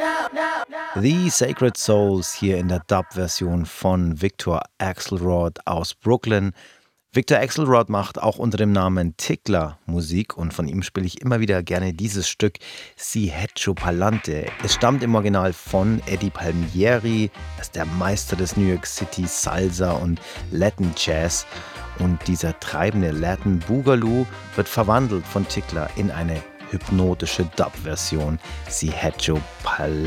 The Sacred Souls hier in der Dub-Version von Victor Axelrod aus Brooklyn. Victor Axelrod macht auch unter dem Namen Tickler Musik und von ihm spiele ich immer wieder gerne dieses Stück Si Hecho Pa'lante. Es stammt im Original von Eddie Palmieri, er ist der Meister des New York City Salsa und Latin Jazz. Und dieser treibende Latin Boogaloo wird verwandelt von Tickler in eine hypnotische Dub-Version Si Hecho Pa'lante.